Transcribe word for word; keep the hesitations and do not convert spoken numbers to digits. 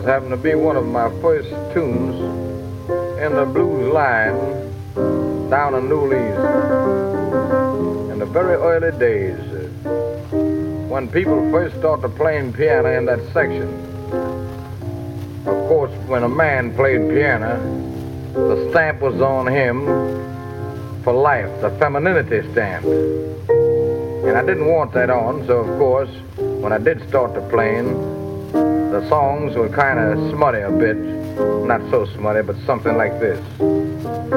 was happened to be one of my first tunes in the blues line down in New Orleans. In the very early days, uh, when people first started playing piano in that section. Of course, when a man played piano, the stamp was on him for life, the femininity stamp. And I didn't want that on, so of course, when I did start to playing, the songs were kind of smutty a bit. Not so smutty, but something like this.